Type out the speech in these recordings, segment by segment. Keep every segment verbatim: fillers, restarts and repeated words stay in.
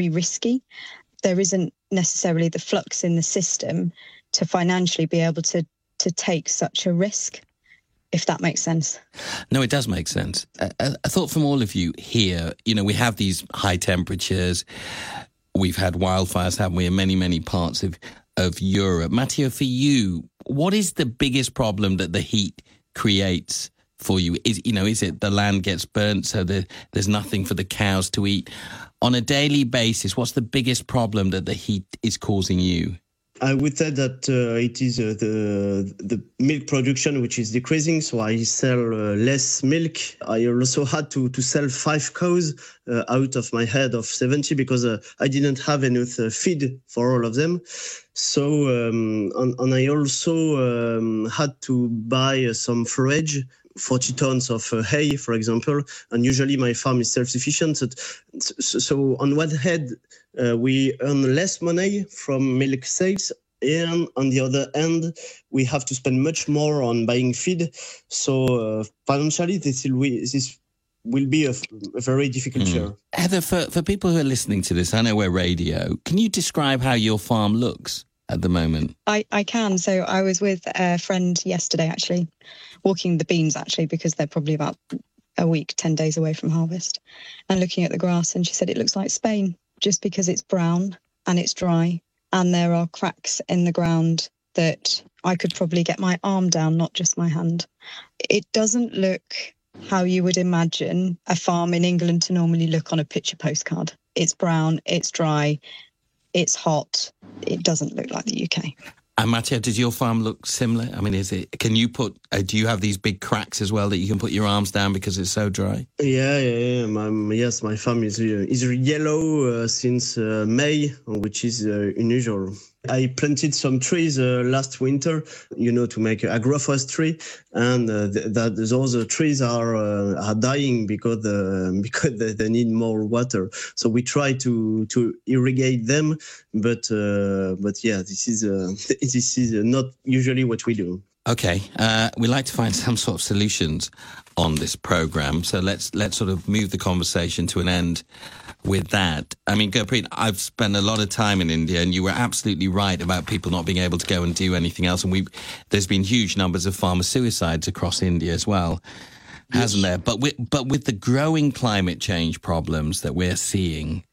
be risky. There isn't necessarily the flux in the system to financially be able to to take such a risk, if that makes sense. No, it does make sense. I, I thought from all of you here, you know, we have these high temperatures. We've had wildfires, haven't we, in many, many parts of, of Europe. Matteo, for you, what is the biggest problem that the heat creates for you? Is, you know, is it the land gets burnt so that there's nothing for the cows to eat? On a daily basis, what's the biggest problem that the heat is causing you? I would say that uh, it is uh, the the milk production which is decreasing, so I sell uh, less milk. I also had to, to sell five cows uh, out of my head of seventy because uh, I didn't have enough uh, feed for all of them. So, um, and, and I also um, had to buy uh, some forage, forty tons of uh, hay, for example, and usually my farm is self-sufficient. So, so, so on one hand, uh, we earn less money from milk sales, and on the other hand, we have to spend much more on buying feed. So uh, financially, this will, this will be a, a very difficult mm. year. Heather, for, for people who are listening to this, I know we're radio, can you describe how your farm looks at the moment? I, I can. So I was with a friend yesterday, actually, walking the beans, actually, because they're probably about a week, ten days away from harvest, and looking at the grass. And she said it looks like Spain, just because it's brown and it's dry. And there are cracks in the ground that I could probably get my arm down, not just my hand. It doesn't look how you would imagine a farm in England to normally look on a picture postcard. It's brown, it's dry, it's hot. It doesn't look like the U K. And Matteo, does your farm look similar? I mean, is it? Can you put? Uh, do you have these big cracks as well that you can put your arms down because it's so dry? Yeah, yeah, yeah. My, yes, my farm is uh, is yellow uh, since uh, May, which is uh, unusual. I planted some trees uh, last winter, you know, to make agroforestry, and uh, th- that those trees are uh, are dying because uh, because they, they need more water. So we try to to irrigate them, but uh, but yeah, this is uh, this is not usually what we do. Okay, uh, we like to find some sort of solutions on this program, so let's let's sort of move the conversation to an end with that. I mean, Gurpreet, I've spent a lot of time in India, and you were absolutely right about people not being able to go and do anything else. And we, there's been huge numbers of farmer suicides across India as well, hasn't yes. there? But with, but with the growing climate change problems that we're seeing,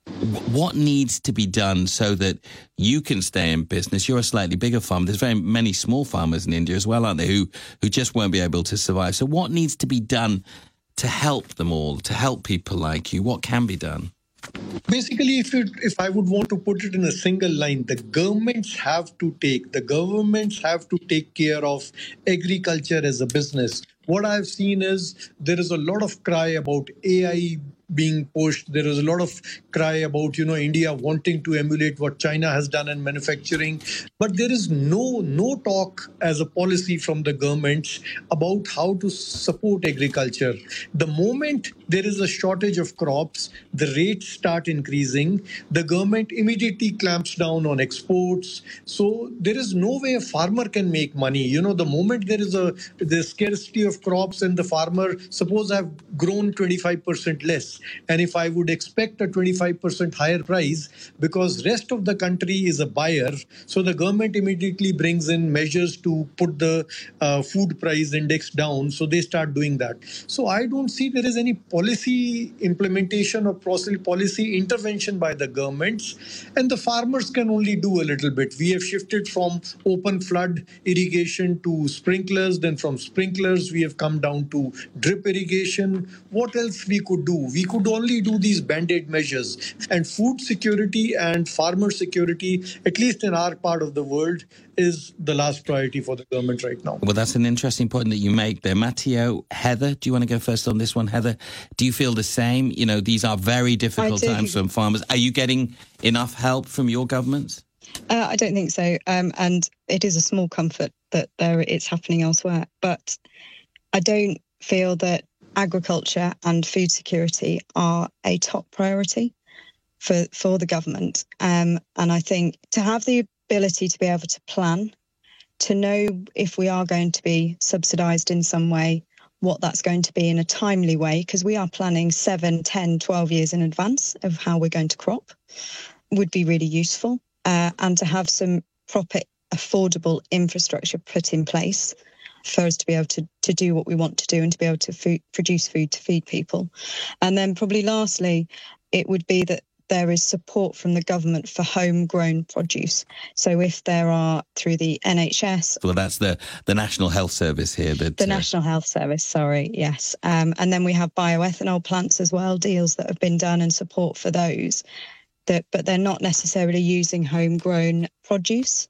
what needs to be done so that you can stay in business? You're a slightly bigger farmer. There's very many small farmers in India as well, aren't there, who, who just won't be able to survive. So what needs to be done to help them all, to help people like you? What can be done? Basically, if it, if I would want to put it in a single line, the governments have to take, the governments have to take care of agriculture as a business. What I've seen is there is a lot of cry about A I being pushed. There is a lot of cry about, you know, India wanting to emulate what China has done in manufacturing. But there is no no talk as a policy from the governments about how to support agriculture. The moment there is a shortage of crops, the rates start increasing. The government immediately clamps down on exports. So there is no way a farmer can make money. You know, the moment there is a the scarcity of crops and the farmer, suppose I've grown twenty-five percent less, and if I would expect a twenty-five percent higher price because rest of the country is a buyer, so the government immediately brings in measures to put the uh, food price index down, so they start doing that. So I don't see there is any policy implementation or policy intervention by the governments, and the farmers can only do a little bit. We have shifted from open flood irrigation to sprinklers, then from sprinklers we have come down to drip irrigation. What else we could do? We could only do these band-aid measures. And food security and farmer security, at least in our part of the world, is the last priority for the government right now. Well, that's an interesting point that you make there. Matteo, Heather, do you want to go first on this one? Heather, do you feel the same? You know, these are very difficult times for farmers. Are you getting enough help from your governments? Uh, I don't think so. Um, and it is a small comfort that there it's happening elsewhere. But I don't feel that agriculture and food security are a top priority for, for the government. Um, and I think to have the ability to be able to plan, to know if we are going to be subsidised in some way, what that's going to be in a timely way, because we are planning seven, ten, twelve years in advance of how we're going to crop, would be really useful. Uh, and to have some proper, affordable infrastructure put in place for us to be able to, to do what we want to do and to be able to food, produce food to feed people. And then probably lastly, it would be that there is support from the government for homegrown produce. So if there are, through the N H S... Well, that's the, the National Health Service here. That, the uh... National Health Service, sorry, yes. Um, and then we have bioethanol plants as well, deals that have been done and support for those. That, but they're not necessarily using homegrown produce.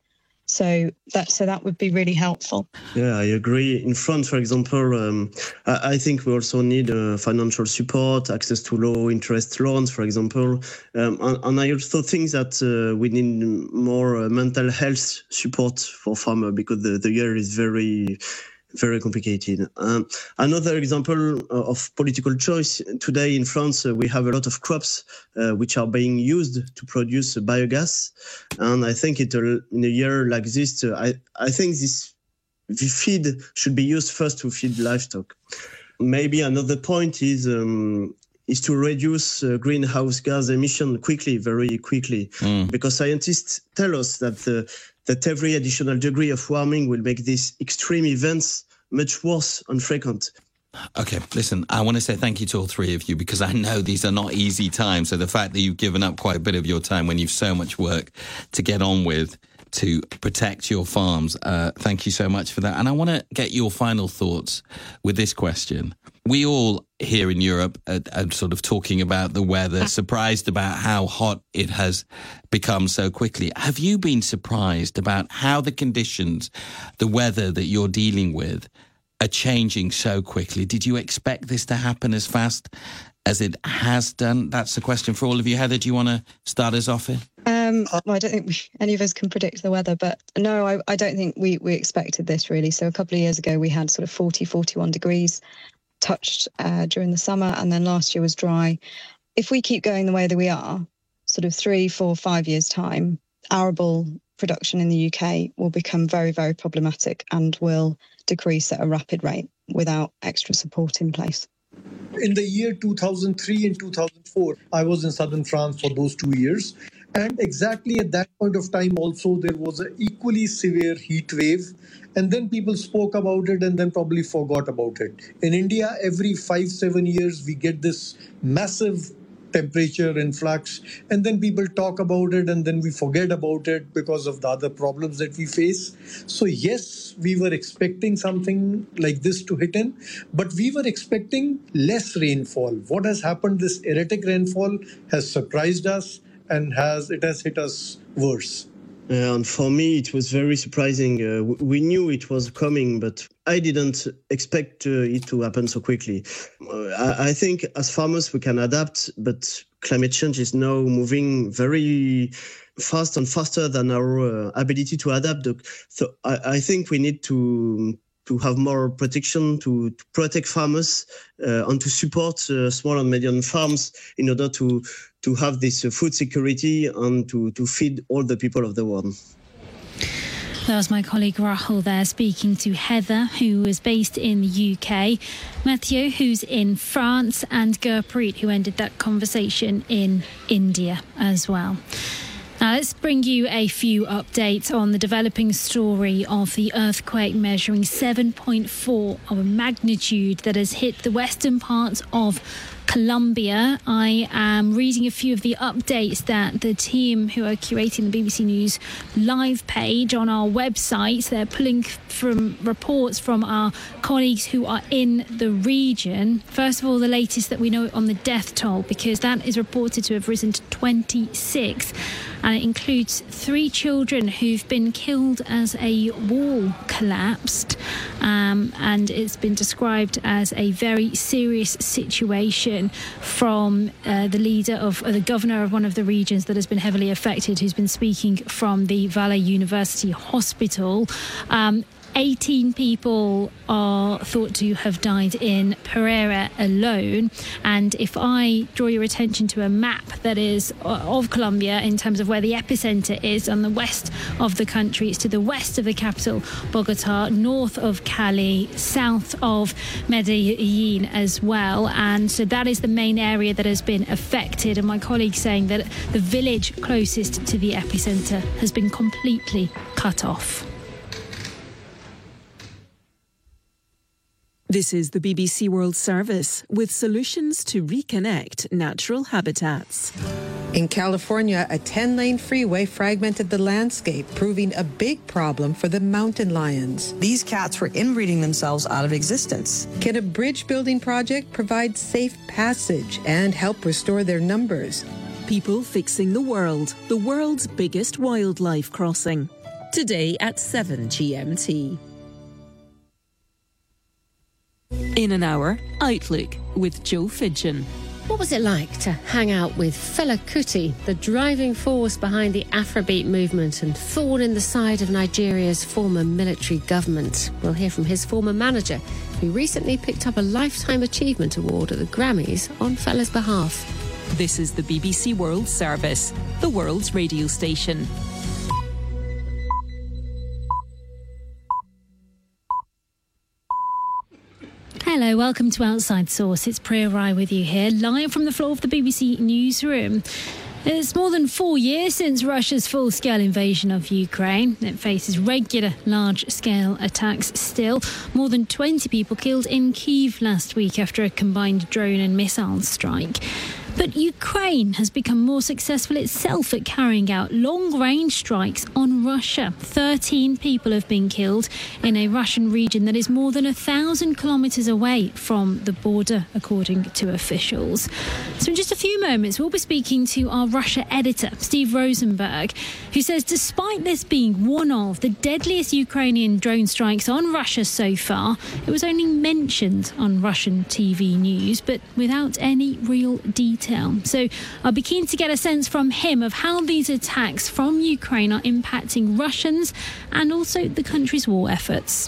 So that so that would be really helpful. Yeah, I agree. In France, for example, um, I, I think we also need uh, financial support, access to low interest loans, for example. Um, and, and I also think that uh, we need more uh, mental health support for farmers, because the, the year is very... very complicated. Um, another example of political choice, today in France, uh, we have a lot of crops uh, which are being used to produce uh, biogas. And I think it, uh, in a year like this, uh, I, I think this feed should be used first to feed livestock. Maybe another point is um, is to reduce uh, greenhouse gas emission quickly, very quickly, mm. because scientists tell us that the that every additional degree of warming will make these extreme events much worse and frequent. Okay, listen, I want to say thank you to all three of you, because I know these are not easy times. So the fact that you've given up quite a bit of your time when you've so much work to get on with to protect your farms, uh, thank you so much for that. And I want to get your final thoughts with this question. We all here in Europe are, are sort of talking about the weather, surprised about how hot it has become so quickly. Have you been surprised about how the conditions, the weather that you're dealing with are changing so quickly? Did you expect this to happen as fast as it has done? That's the question for all of you. Heather, do you want to start us off here? Um, well, I don't think we, any of us can predict the weather, but no, I, I don't think we, we expected this really. So a couple of years ago, we had sort of forty, forty-one degrees touched uh, during the summer, and then last year was dry. If we keep going the way that we are, sort of three, four, five years' time, arable production in the U K will become very, very problematic and will decrease at a rapid rate without extra support in place. In the year two thousand three and two thousand four, I was in southern France for those two years. And exactly at that point of time also, there was an equally severe heat wave. And then people spoke about it and then probably forgot about it. In India, every five, seven years, we get this massive temperature influx. And then people talk about it and then we forget about it because of the other problems that we face. So yes, we were expecting something like this to hit in, but we were expecting less rainfall. What has happened, this erratic rainfall has surprised us and has it has hit us worse. Uh, and for me, it was very surprising. Uh, we knew it was coming, but I didn't expect uh, it to happen so quickly. Uh, I, I think as farmers, we can adapt, but climate change is now moving very fast and faster than our uh, ability to adapt. So I, I think we need to to have more protection, to, to protect farmers uh, and to support uh, small and medium farms in order to to have this uh, food security and to, to feed all the people of the world. That was my colleague Rahul there speaking to Heather, who is based in the U K, Mathieu, who's in France, and Gurpreet, who ended that conversation in India as well. Now, let's bring you a few updates on the developing story of the earthquake measuring seven point four of a magnitude that has hit the western parts of Colombia. I am reading a few of the updates that the team who are curating the B B C News live page on our website. They're pulling from reports from our colleagues who are in the region. First of all, the latest that we know on the death toll, because that is reported to have risen to twenty-six. And it includes three children who've been killed as a wall collapsed. Um, and it's been described as a very serious situation from uh, the leader of, uh, the governor of one of the regions that has been heavily affected, who's been speaking from the Valle University Hospital. Um, eighteen people are thought to have died in Pereira alone. And if I draw your attention to a map that is of Colombia in terms of where the epicenter is on the west of the country, it's to the west of the capital, Bogota, north of Cali, south of Medellin as well. And so that is the main area that has been affected. And my colleague saying that the village closest to the epicenter has been completely cut off. This is the B B C World Service with solutions to reconnect natural habitats. In California, a ten-lane freeway fragmented the landscape, proving a big problem for the mountain lions. These cats were inbreeding themselves out of existence. Can a bridge building project provide safe passage and help restore their numbers? People Fixing the World, the world's biggest wildlife crossing. Today at seven G M T. In an hour, Outlook with Joe Fidgen. What was it like to hang out with Fela Kuti, the driving force behind the Afrobeat movement and thorn in the side of Nigeria's former military government? We'll hear from his former manager, who recently picked up a Lifetime Achievement Award at the Grammys on Fela's behalf. This is the B B C World Service, the world's radio station. Hello, welcome to Outside Source. It's Priya Rai with you here, live from the floor of the B B C newsroom. It's more than four years since Russia's full-scale invasion of Ukraine. It faces regular large-scale attacks still. More than twenty people killed in Kyiv last week after a combined drone and missile strike. But Ukraine has become more successful itself at carrying out long-range strikes on Russia. thirteen people have been killed in a Russian region that is more than a thousand kilometres away from the border, according to officials. So in just a few moments, we'll be speaking to our Russia editor, Steve Rosenberg, who says despite this being one of the deadliest Ukrainian drone strikes on Russia so far, it was only mentioned on Russian T V news, but without any real detail. So I'll be keen to get a sense from him of how these attacks from Ukraine are impacting Russians and also the country's war efforts.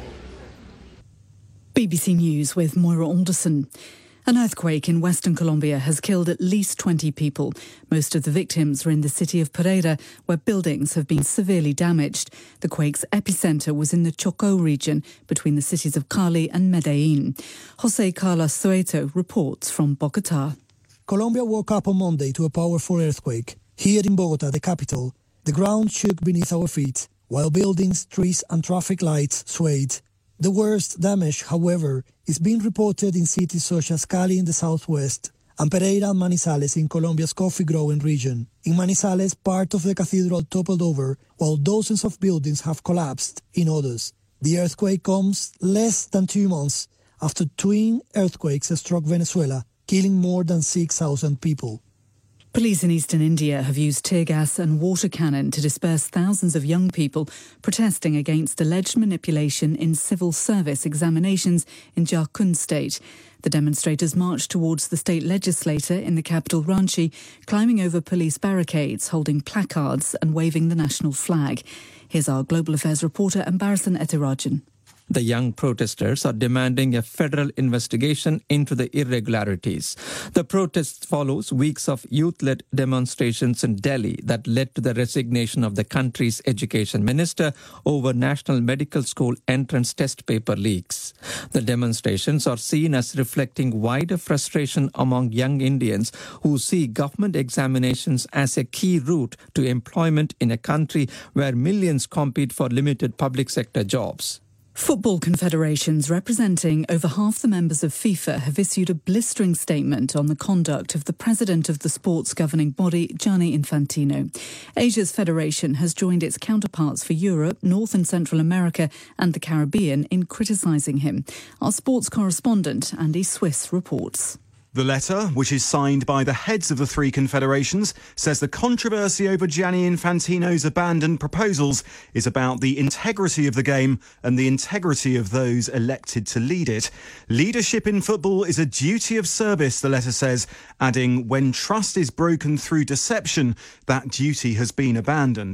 B B C News with Moira Alderson. An earthquake in Western Colombia has killed at least twenty people. Most of the victims were in the city of Pereira, where buildings have been severely damaged. The quake's epicenter was in the Chocó region, between the cities of Cali and Medellin. José Carlos Soeto reports from Bogotá. Colombia woke up on Monday to a powerful earthquake. Here in Bogotá, the capital, the ground shook beneath our feet, while buildings, trees and traffic lights swayed. The worst damage, however, is being reported in cities such as Cali in the southwest and Pereira and Manizales in Colombia's coffee-growing region. In Manizales, part of the cathedral toppled over, while dozens of buildings have collapsed in others. The earthquake comes less than two months after twin earthquakes struck Venezuela, killing more than six thousand people. Police in eastern India have used tear gas and water cannon to disperse thousands of young people protesting against alleged manipulation in civil service examinations in Jharkhand state. The demonstrators marched towards the state legislature in the capital Ranchi, climbing over police barricades, holding placards and waving the national flag. Here's our Global Affairs reporter, Ambarasan Ethirajan. The young protesters are demanding a federal investigation into the irregularities. The protest follows weeks of youth-led demonstrations in Delhi that led to the resignation of the country's education minister over national medical school entrance test paper leaks. The demonstrations are seen as reflecting wider frustration among young Indians who see government examinations as a key route to employment in a country where millions compete for limited public sector jobs. Football confederations representing over half the members of FIFA have issued a blistering statement on the conduct of the president of the sport's governing body, Gianni Infantino. Asia's federation has joined its counterparts for Europe, North and Central America and the Caribbean in criticising him. Our sports correspondent, Andy Swiss, reports. The letter, which is signed by the heads of the three confederations, says the controversy over Gianni Infantino's abandoned proposals is about the integrity of the game and the integrity of those elected to lead it. Leadership in football is a duty of service, the letter says, adding, when trust is broken through deception, that duty has been abandoned.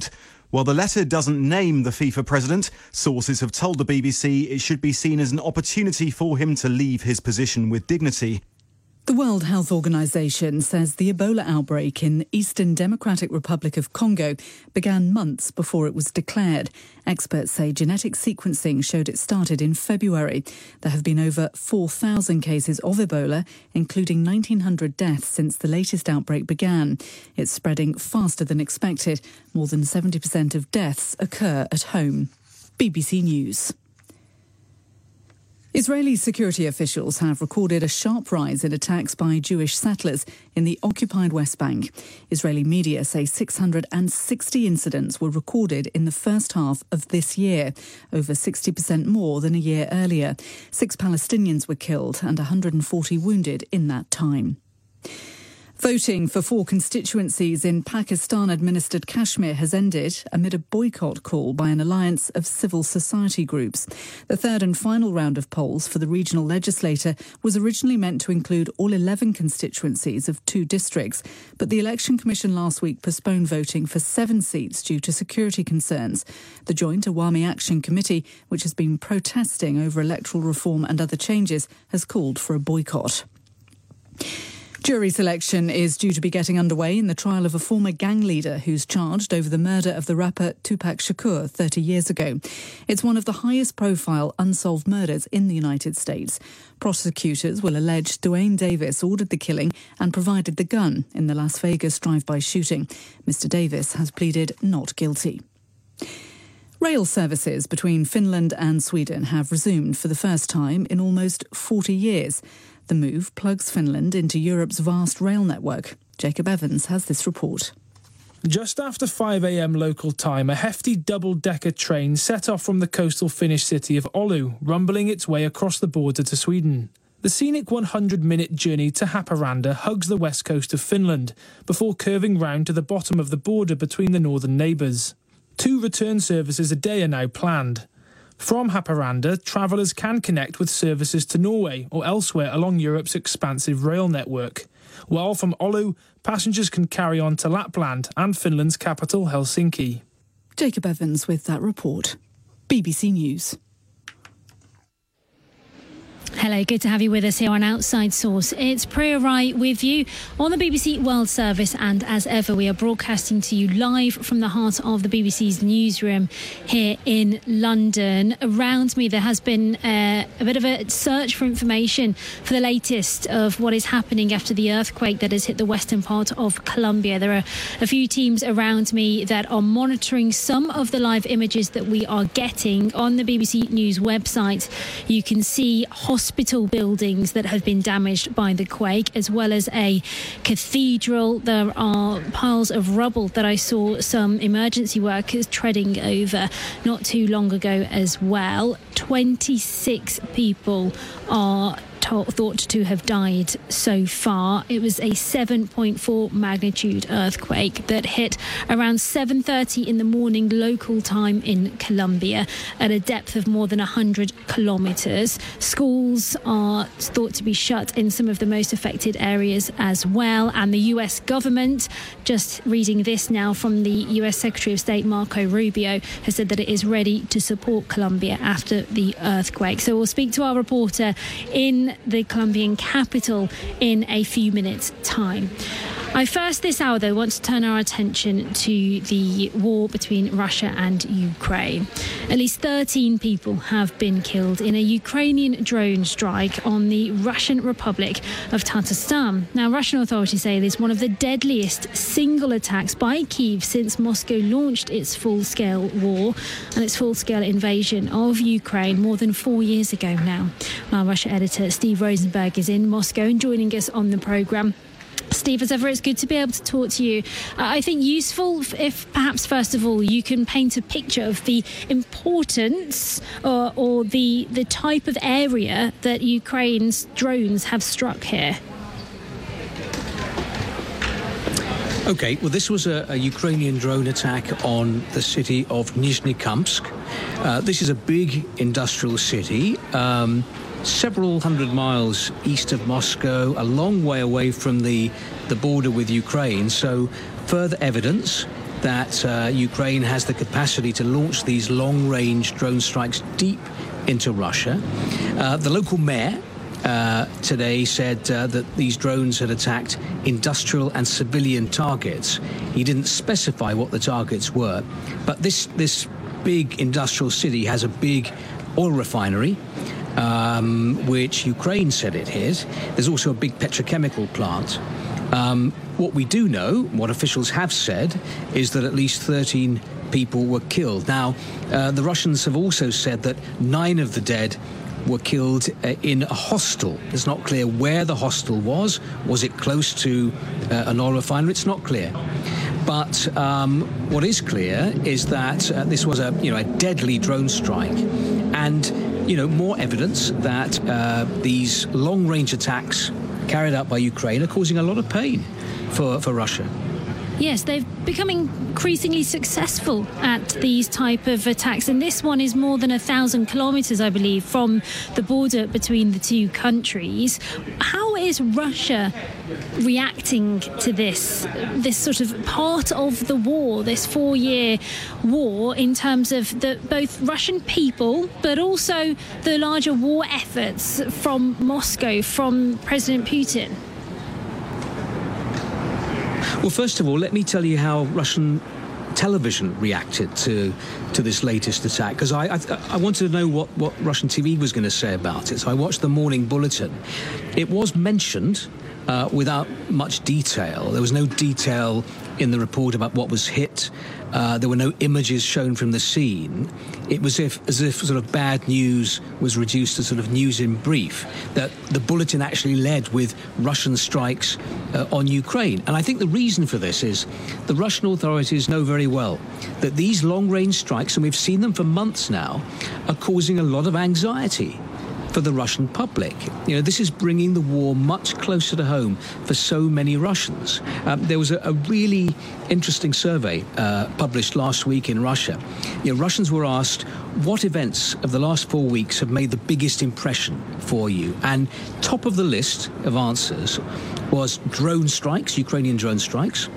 While the letter doesn't name the FIFA president, sources have told the B B C it should be seen as an opportunity for him to leave his position with dignity. The World Health Organization says the Ebola outbreak in the Eastern Democratic Republic of Congo began months before it was declared. Experts say genetic sequencing showed it started in February. There have been over four thousand cases of Ebola, including nineteen hundred deaths since the latest outbreak began. It's spreading faster than expected. More than seventy percent of deaths occur at home. B B C News. Israeli security officials have recorded a sharp rise in attacks by Jewish settlers in the occupied West Bank. Israeli media say six hundred sixty incidents were recorded in the first half of this year, over sixty percent more than a year earlier. Six Palestinians were killed and one hundred forty wounded in that time. Voting for four constituencies in Pakistan-administered Kashmir has ended amid a boycott call by an alliance of civil society groups. The third and final round of polls for the regional legislature was originally meant to include all eleven constituencies of two districts, but the Election Commission last week postponed voting for seven seats due to security concerns. The Joint Awami Action Committee, which has been protesting over electoral reform and other changes, has called for a boycott. Jury selection is due to be getting underway in the trial of a former gang leader who's charged over the murder of the rapper Tupac Shakur thirty years ago. It's one of the highest profile unsolved murders in the United States. Prosecutors will allege Duane Davis ordered the killing and provided the gun in the Las Vegas drive-by shooting. Mister Davis has pleaded not guilty. Rail services between Finland and Sweden have resumed for the first time in almost forty years. The move plugs Finland into Europe's vast rail network. Jacob Evans has this report. Just after five a.m. local time, a hefty double-decker train set off from the coastal Finnish city of Oulu, rumbling its way across the border to Sweden. The scenic one hundred minute journey to Haparanda hugs the west coast of Finland, before curving round to the bottom of the border between the northern neighbours. Two return services a day are now planned. From Haparanda, travellers can connect with services to Norway or elsewhere along Europe's expansive rail network, while from Oulu, passengers can carry on to Lapland and Finland's capital, Helsinki. Jacob Evans with that report. B B C News. Hello, good to have you with us here on Outside Source. It's Priya Rai with you on the B B C World Service, and as ever we are broadcasting to you live from the heart of the B B C's newsroom here in London. Around me there has been uh, a bit of a search for information for the latest of what is happening after the earthquake that has hit the western part of Colombia. There are a few teams around me that are monitoring some of the live images that we are getting on the B B C News website. You can see hospitals Hospital buildings that have been damaged by the quake, as well as a cathedral. There are piles of rubble that I saw some emergency workers treading over not too long ago as well. twenty-six people are thought to have died so far. It was a seven point four magnitude earthquake that hit around seven thirty in the morning local time in Colombia at a depth of more than one hundred kilometres. Schools are thought to be shut in some of the most affected areas as well. And the U S government, just reading this now from the U S Secretary of State Marco Rubio, has said that it is ready to support Colombia after the earthquake. So we'll speak to our reporter in the Colombian capital in a few minutes' time. I first this hour, though, want to turn our attention to the war between Russia and Ukraine. At least thirteen people have been killed in a Ukrainian drone strike on the Russian Republic of Tatarstan. Now, Russian authorities say it is one of the deadliest single attacks by Kyiv since Moscow launched its full-scale war and its full-scale invasion of Ukraine more than four years ago now. Our Russia editor Steve Rosenberg is in Moscow and joining us on the programme. Steve, as ever, it's good to be able to talk to you. Uh, I think useful if perhaps first of all you can paint a picture of the importance or, or the the type of area that Ukraine's drones have struck here. OK, well, this was a, a Ukrainian drone attack on the city of Nizhny-Kamsk. Uh, this is a big industrial city. Um, several hundred miles east of Moscow, a long way away from the, the border with Ukraine. So further evidence that uh, Ukraine has the capacity to launch these long-range drone strikes deep into Russia. Uh, the local mayor uh, today said uh, that these drones had attacked industrial and civilian targets. He didn't specify what the targets were, but this this big industrial city has a big oil refinery, um, which Ukraine said it hit. There's also a big petrochemical plant. Um, what we do know, what officials have said, is that at least thirteen people were killed. Now, uh, the Russians have also said that nine of the dead were killed uh, in a hostel. It's not clear where the hostel was. Was it close to uh, an oil refinery? It's not clear. But um, what is clear is that uh, this was a, you know, a deadly drone strike, and you know, more evidence that uh, these long-range attacks carried out by Ukraine are causing a lot of pain for, for Russia. Yes, they've become increasingly successful at these type of attacks, and this one is more than a thousand kilometres, I believe, from the border between the two countries. How is Russia reacting to this, this sort of part of the war, this four-year war, in terms of the both Russian people, but also the larger war efforts from Moscow, from President Putin? Well, first of all, let me tell you how Russian television reacted to to this latest attack, because I, I I wanted to know what, what Russian T V was going to say about it. So I watched the morning bulletin. It was mentioned uh, without much detail. There was no detail in the report about what was hit. Uh, there were no images shown from the scene. It was if, as if sort of bad news was reduced to sort of news in brief, that the bulletin actually led with Russian strikes uh, on Ukraine. And I think the reason for this is the Russian authorities know very well that these long-range strikes, and we've seen them for months now, are causing a lot of anxiety for the Russian public. You know, this is bringing the war much closer to home for so many Russians. Um, there was a, a really interesting survey uh, published last week in Russia. You know, Russians were asked, what events of the last four weeks have made the biggest impression for you? And top of the list of answers was drone strikes, Ukrainian drone strikes,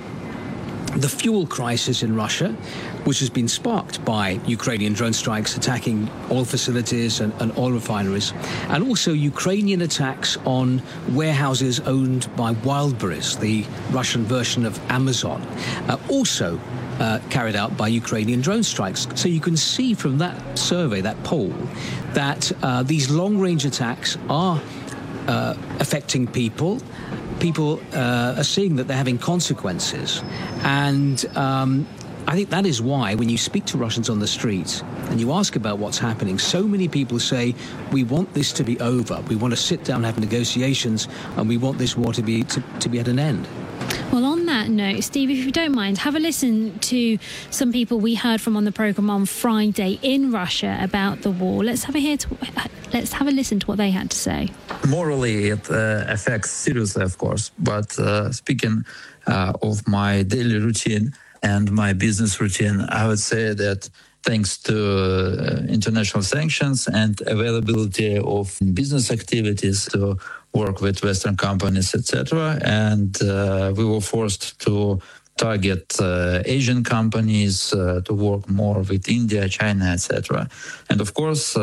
the fuel crisis in Russia, which has been sparked by Ukrainian drone strikes attacking oil facilities and, and oil refineries, and also Ukrainian attacks on warehouses owned by Wildberries, the Russian version of Amazon, uh, also uh, carried out by Ukrainian drone strikes. So you can see from that survey, that poll, that uh, these long-range attacks are uh, affecting people. People uh, are seeing that they're having consequences. And um, I think that is why when you speak to Russians on the streets and you ask about what's happening, so many people say, we want this to be over. We want to sit down and have negotiations, and we want this war to be to, to be at an end. Well, on that note, Steve, if you don't mind, have a listen to some people we heard from on the programme on Friday in Russia about the war. Let's have a hear to, let's have a listen to what they had to say. Morally, it uh, affects seriously, of course. But uh, speaking uh, of my daily routine and my business routine, I would say that thanks to uh, international sanctions and availability of business activities to work with Western companies, et cetera, and uh, we were forced to target uh, Asian companies, uh, to work more with India, China, et cetera. And of course,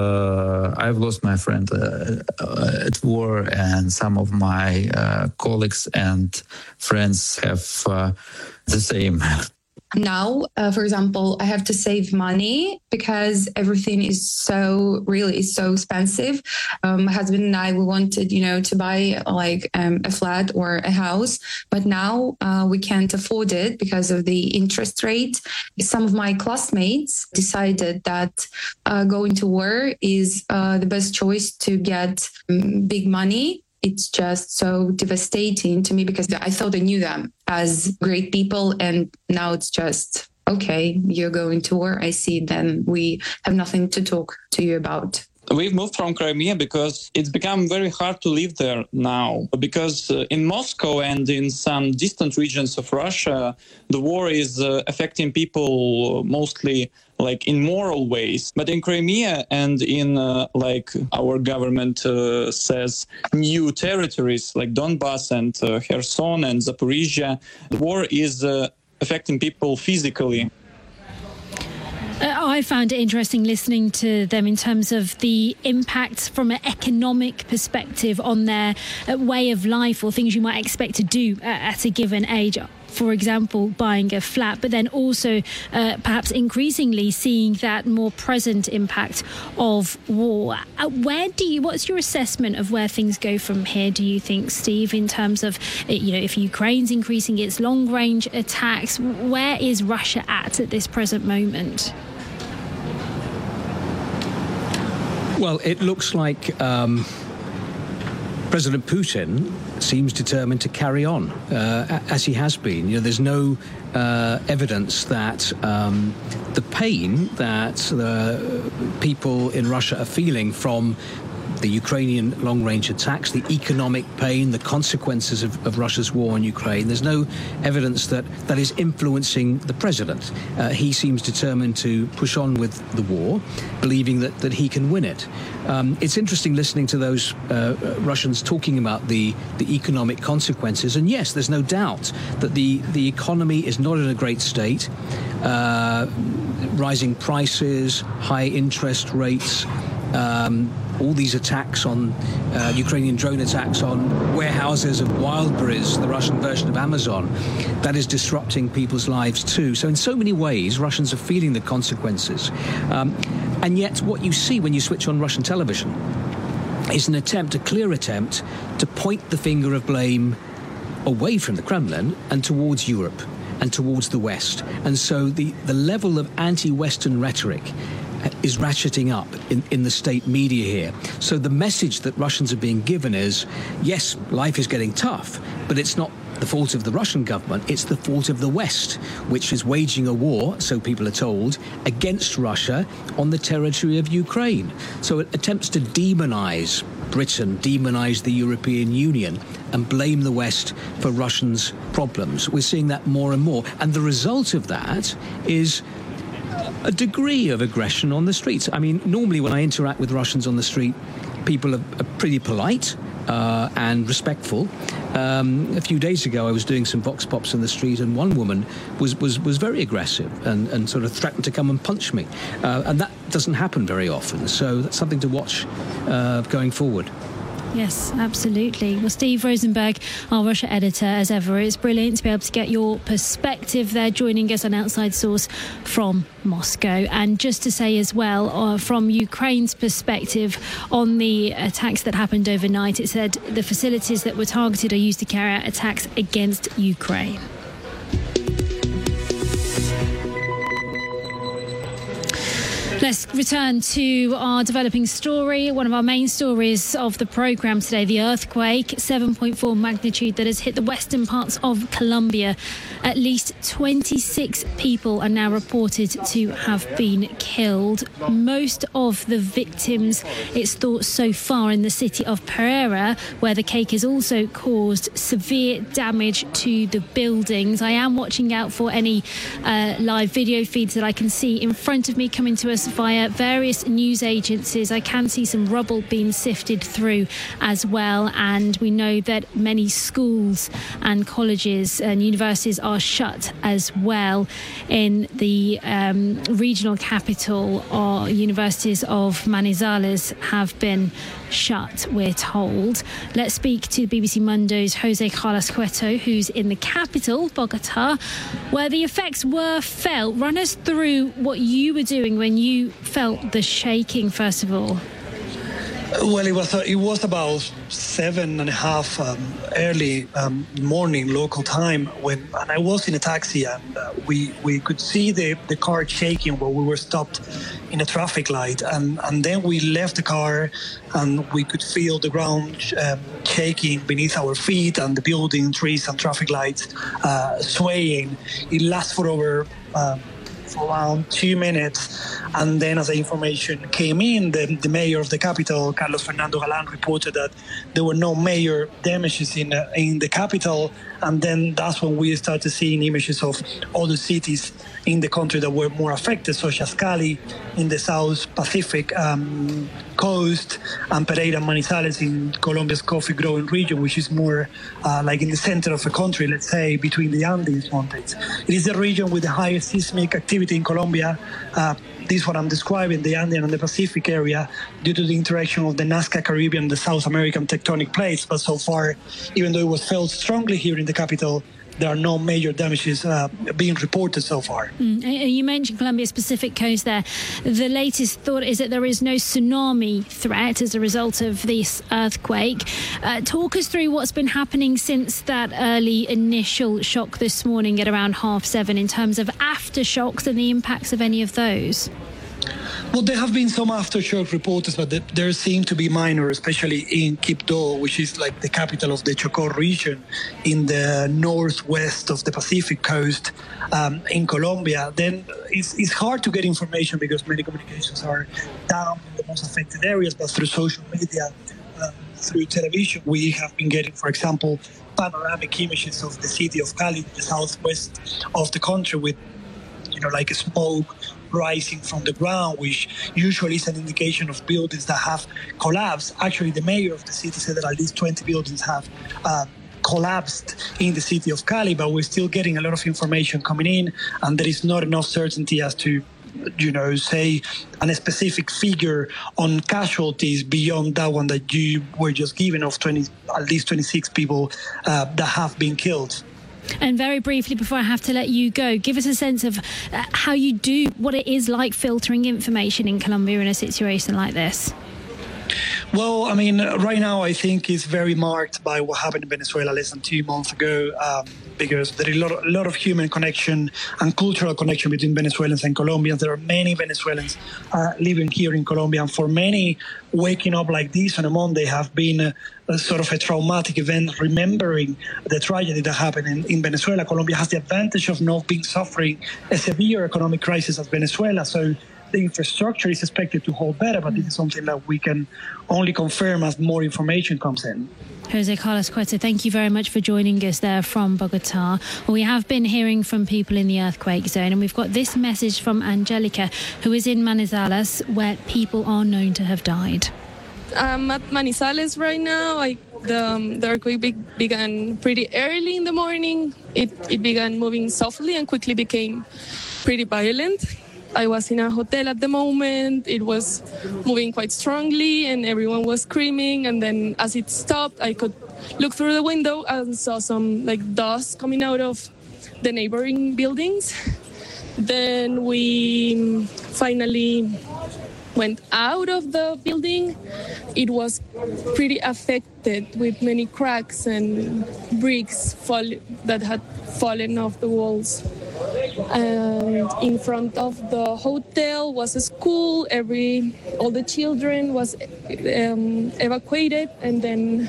uh, I've lost my friend uh, uh, at war, and some of my uh, colleagues and friends have uh, the same. Now, uh, for example, I have to save money because everything is so really is so expensive. Um, my husband and I, we wanted, you know, to buy like um, a flat or a house, but now uh, we can't afford it because of the interest rate. Some of my classmates decided that uh, going to war is uh, the best choice to get um, big money. It's just so devastating to me because I thought I knew them as great people, and now it's just, okay, you're going to war, I see, then we have nothing to talk to you about. We've moved from Crimea because it's become very hard to live there now. Because uh, in Moscow and in some distant regions of Russia, the war is uh, affecting people mostly like in moral ways. But in Crimea and in uh, like our government uh, says new territories like Donbass and uh, Kherson and Zaporizhia, the war is uh, affecting people physically. Uh, I found it interesting listening to them in terms of the impact from an economic perspective on their uh, way of life or things you might expect to do uh, at a given age. For example, buying a flat, but then also uh, perhaps increasingly seeing that more present impact of war. Uh, where do you, what's your assessment of where things go from here, do you think, Steve, in terms of, you know, if Ukraine's increasing its long-range attacks, where is Russia at at this present moment? Well, it looks like um, President Putin seems determined to carry on uh, as he has been. You know, there's no uh, evidence that um, the pain that the people in Russia are feeling from the Ukrainian long-range attacks, the economic pain, the consequences of, of Russia's war on Ukraine. There's no evidence that that is influencing the president. Uh, he seems determined to push on with the war, believing that, that he can win it. Um, it's interesting listening to those uh, Russians talking about the, the economic consequences. And yes, there's no doubt that the, the economy is not in a great state. Uh, rising prices, high interest rates, um, all these attacks on uh, Ukrainian drone attacks on warehouses of Wildberries, the Russian version of Amazon, that is disrupting people's lives too. So in so many ways, Russians are feeling the consequences. Um, and yet what you see when you switch on Russian television is an attempt, a clear attempt, to point the finger of blame away from the Kremlin and towards Europe and towards the West. And so the, the level of anti-Western rhetoric is ratcheting up in, in the state media here. So the message that Russians are being given is, yes, life is getting tough, but it's not the fault of the Russian government, it's the fault of the West, which is waging a war, so people are told, against Russia on the territory of Ukraine. So it attempts to demonize Britain, demonize the European Union, and blame the West for Russians' problems. We're seeing that more and more. And the result of that is a degree of aggression on the streets. I mean, normally when I interact with Russians on the street, people are, are pretty polite uh, and respectful. Um, a few days ago, I was doing some vox pops in the street, and one woman was was, was very aggressive and, and sort of threatened to come and punch me. Uh, and that doesn't happen very often. So that's something to watch uh, going forward. Yes, absolutely. Well, Steve Rosenberg, our Russia editor, as ever, it's brilliant to be able to get your perspective there, joining us on Outside Source from Moscow. And just to say as well, uh, from Ukraine's perspective on the attacks that happened overnight, it said the facilities that were targeted are used to carry out attacks against Ukraine. Let's return to our developing story. One of our main stories of the programme today, the earthquake, seven point four magnitude that has hit the western parts of Colombia. At least twenty-six people are now reported to have been killed. Most of the victims, it's thought so far, in the city of Pereira, where the quake has also caused severe damage to the buildings. I am watching out for any uh, live video feeds that I can see in front of me coming to us via various news agencies. I can see some rubble being sifted through as well, and we know that many schools and colleges and universities are shut as well. In the um, regional capital, or universities of Manizales have been shut, we're told. Let's speak to B B C Mundo's Jose Carlos Cueto, who's in the capital, Bogota, where the effects were felt. Run us through what you were doing when you felt the shaking, first of all. Well, it was uh, it was about seven and a half um, early um, morning local time when, and I was in a taxi, and uh, we we could see the, the car shaking while we were stopped in a traffic light, and, and then we left the car, and we could feel the ground um, shaking beneath our feet, and the building, trees, and traffic lights uh, swaying. It lasted for over. Um, for around two minutes, And then as the information came in, the, the mayor of the capital, Carlos Fernando Galán, reported that there were no major damages in, uh, in the capital. And then that's when we started seeing images of other cities in the country that were more affected, such as Cali in the South Pacific um, coast, and Pereira and Manizales in Colombia's coffee-growing region, which is more uh, like in the center of the country, let's say, between the Andes mountains. It is the region with the highest seismic activity in Colombia. Uh, this is what I'm describing, the Andean and the Pacific area, due to the interaction of the Nazca Caribbean and the South American tectonic plates. But so far, even though it was felt strongly here in the capital, there are no major damages uh, being reported so far. Mm. You mentioned Colombia's Pacific coast there. The latest thought is that there is no tsunami threat as a result of this earthquake. Uh, talk us through what's been happening since that early initial shock this morning at around half seven in terms of aftershocks and the impacts of any of those. Well, there have been some aftershock reports, but there seem to be minor, especially in Quibdó, which is like the capital of the Chocó region in the northwest of the Pacific coast um, in Colombia. Then it's, it's hard to get information because many communications are down in the most affected areas, but through social media, um, through television, we have been getting, for example, panoramic images of the city of Cali, the southwest of the country, with, you know, like a smoke rising from the ground, which usually is an indication of buildings that have collapsed. Actually, the mayor of the city said that at least twenty buildings have uh, collapsed in the city of Cali, but we're still getting a lot of information coming in, and there is not enough certainty as to, you know, say a specific figure on casualties beyond that one that you were just given of twenty, at least twenty-six people uh, that have been killed. And very briefly, before I have to let you go, give us a sense of uh, how you do, what it is like filtering information in Colombia in a situation like this. Well, I mean, right now I think it's very marked by what happened in Venezuela less than two months ago, um, because there is a lot, of, a lot of human connection and cultural connection between Venezuelans and Colombians. There are many Venezuelans uh, living here in Colombia, and for many, waking up like this on a Monday have been a, a sort of a traumatic event, remembering the tragedy that happened in, in Venezuela. Colombia has the advantage of not being suffering a severe economic crisis as Venezuela, so the infrastructure is expected to hold better, but this is something that we can only confirm as more information comes in. Jose Carlos Cueto, thank you very much for joining us there from Bogota. Well, we have been hearing from people in the earthquake zone, and we've got this message from Angelica, who is in Manizales, where people are known to have died. I'm at Manizales right now. I, the, um, the earthquake be- began pretty early in the morning. It, it began moving softly and quickly became pretty violent. I was in a hotel at the moment. It was moving quite strongly and everyone was screaming. And then as it stopped, I could look through the window and saw some like dust coming out of the neighboring buildings. Then we finally went out of the building. It was pretty affected with many cracks and bricks fall- that had fallen off the walls. And in front of the hotel was a school. Every all the children was um, evacuated, and then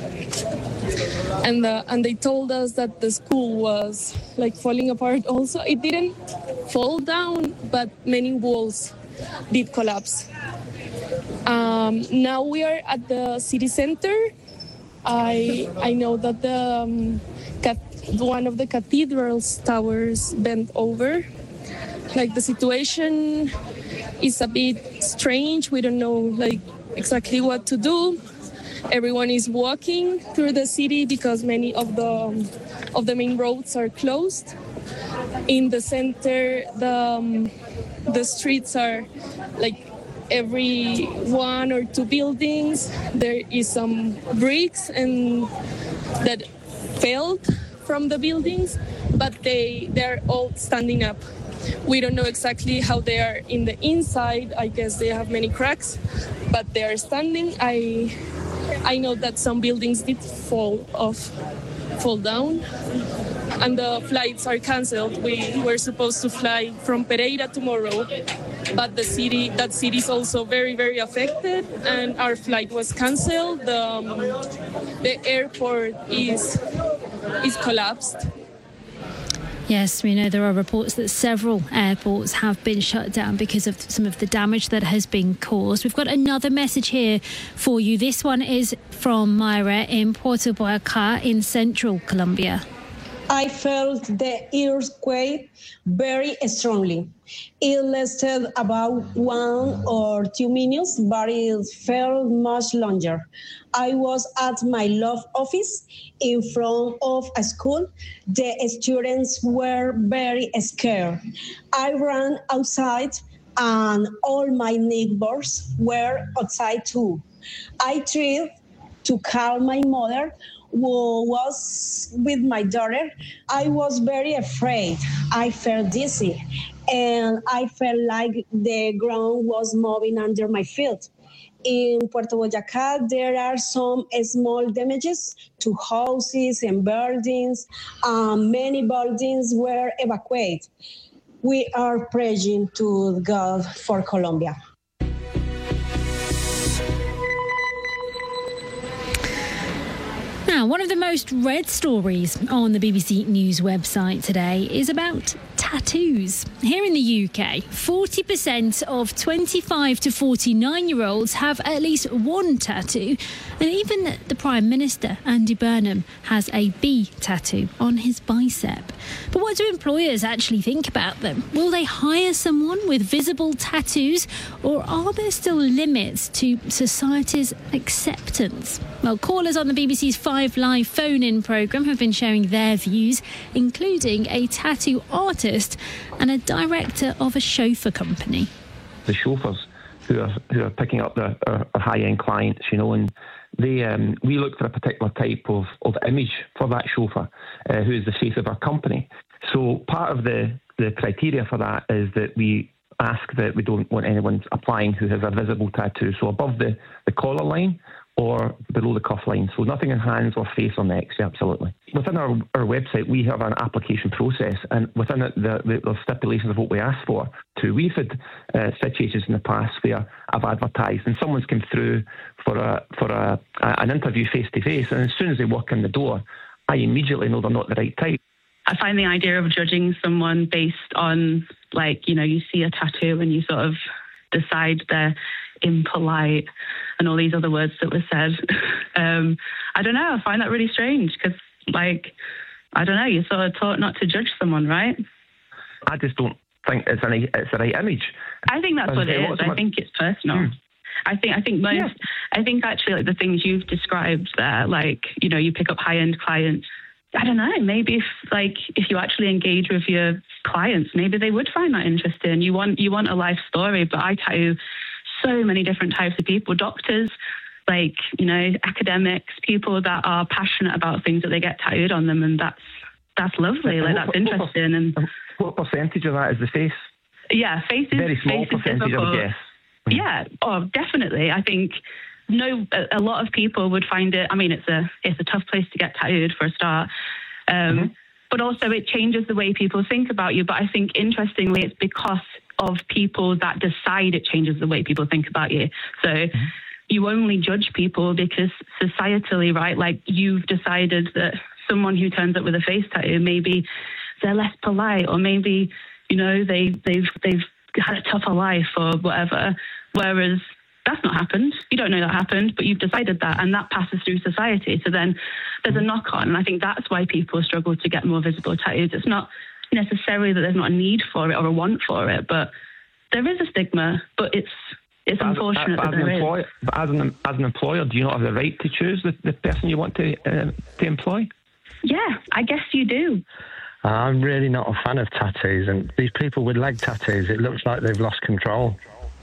and the, and they told us that the school was like falling apart. Also, it didn't fall down, but many walls did collapse. Um, now we are at the city center. I I know that the um, cat. One of the cathedral's towers bent over. Like the situation is a bit strange. We don't know like exactly what to do. Everyone is walking through the city because many of the um, of the main roads are closed. In the center, the um, the streets are like every one or two buildings. There is some bricks and that fell from the buildings, but they they're all standing up. We don't know exactly how they are in the inside. I guess they have many cracks, but they are standing. I I know that some buildings did fall off, fall down, and the flights are canceled. We were supposed to fly from Pereira tomorrow, but the city that city is also very very affected, and our flight was canceled. The um, the airport is. is collapsed. Yes, we know there are reports that several airports have been shut down because of some of the damage that has been caused. We've got another message here for you. This one is from Myra in Puerto Boyaca in central Colombia. I felt the earthquake very strongly. It lasted about one or two minutes, but it felt much longer. I was at my law office in front of a school. The students were very scared. I ran outside and all my neighbors were outside too. I tried to calm my mother, who was with my daughter. I was very afraid. I felt dizzy, and I felt like the ground was moving under my feet. In Puerto Boyaca, there are some small damages to houses and buildings. Um, many buildings were evacuated. We are praying to God for Colombia. Now, one of the most read stories on the B B C News website today is about tattoos. Here in the U K, forty percent of twenty-five to forty-nine-year-olds have at least one tattoo, and even the Prime Minister, Andy Burnham, has a B tattoo on his bicep. But what do employers actually think about them? Will they hire someone with visible tattoos, or are there still limits to society's acceptance? Well, callers on the B B C's Five Live phone-in programme have been sharing their views, including a tattoo artist and a director of a chauffeur company. The chauffeurs who are who are picking up the our, our high-end clients, you know, and they um, we look for a particular type of, of image for that chauffeur, uh, who is the face of our company. So part of the, the criteria for that is that we ask that we don't want anyone applying who has a visible tattoo, so above the, the collar line or below the cuff line. So nothing in hands or face or necks, absolutely. Within our, our website, we have an application process, and within it, the, the, the stipulations of what we ask for. Too. We've had uh, situations in the past where I've advertised and someone's come through for a for a, a an interview face-to-face, and as soon as they walk in the door, I immediately know they're not the right type. I find the idea of judging someone based on, like, you know, you see a tattoo and you sort of decide they're impolite and all these other words that were said. um, I don't know. I find that really strange because, like, I don't know, you're sort of taught not to judge someone, right? I just don't think it's any it's the right image. I think that's and what it is. I think it's personal. Hmm. I think I think most. Yeah. I think actually, like the things you've described there, like, you know, you pick up high end clients. I don't know. Maybe if like if you actually engage with your clients, maybe they would find that interesting. You want you want a life story, but I tattoo so many different types of people: doctors, like, you know, academics, people that are passionate about things that they get tattooed on them, and that's that's lovely. Like, that's interesting. And what percentage of that is the face? Yeah, face is very small face percentage, is I would guess. Yeah, oh, definitely. I think no, a, a lot of people would find it. I mean, it's a it's a tough place to get tattooed for a start, um, mm-hmm. but also it changes the way people think about you. But I think interestingly, it's because of people that decide it changes the way people think about you. So mm-hmm. you only judge people because societally, right? Like, you've decided that someone who turns up with a face tattoo, maybe they're less polite, or maybe, you know, they they've they've had a tougher life or whatever. Whereas that's not happened. You don't know that happened, but you've decided that, and that passes through society. So then there's a knock on, and I think that's why people struggle to get more visible tattoos. It's not necessarily that there's not a need for it or a want for it, but there is a stigma, but it's it's but unfortunate as, that as there an employer, is. But as an, as an employer, do you not have the right to choose the, the person you want to uh, to employ? Yeah, I guess you do. Uh, I'm really not a fan of tattoos, and these people with leg tattoos, it looks like they've lost control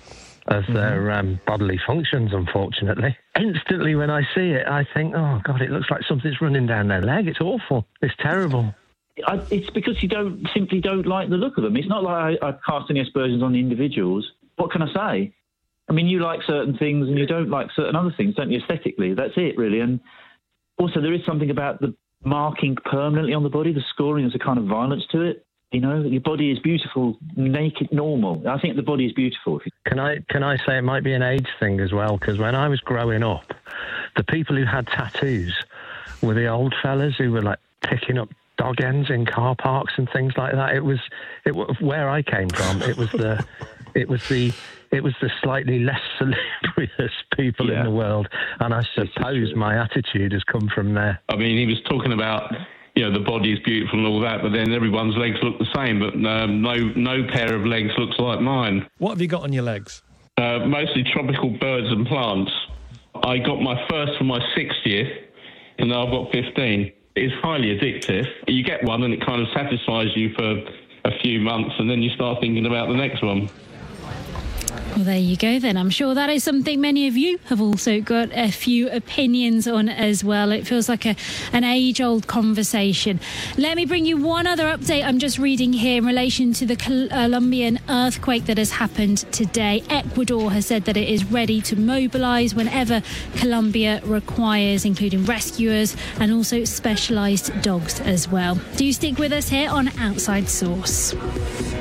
of mm-hmm. their um, bodily functions, unfortunately. Instantly when I see it, I think, oh, God, it looks like something's running down their leg. It's awful. It's terrible. I, it's because you don't simply don't like the look of them. It's not like I, I cast any aspersions on the individuals. What can I say? I mean, you like certain things and you don't like certain other things, don't you, aesthetically? That's it, really. And also there is something about the marking permanently on the body, the scoring. There's a kind of violence to it. You know, your body is beautiful, naked, normal. I think the body is beautiful. Can I can I say it might be an age thing as well? Because when I was growing up, the people who had tattoos were the old fellas who were like picking up dog ends in car parks and things like that. It was it where I came from. It was the it was the it was the slightly less salubrious people yeah. in the world, and I suppose my attitude has come from there. I mean, he was talking about, you know, the body is beautiful and all that, but then everyone's legs look the same, but um, no no pair of legs looks like mine. What have you got on your legs? Uh, mostly tropical birds and plants. I got my first for my sixth year, and now I've got fifteen. It's highly addictive. You get one and it kind of satisfies you for a few months, and then you start thinking about the next one. Well, there you go then. I'm sure that is something many of you have also got a few opinions on as well. It feels like a, an age-old conversation. Let me bring you one other update I'm just reading here in relation to the Colombian earthquake that has happened today. Ecuador has said that it is ready to mobilise whenever Colombia requires, including rescuers and also specialised dogs as well. Do stick with us here on Outside Source.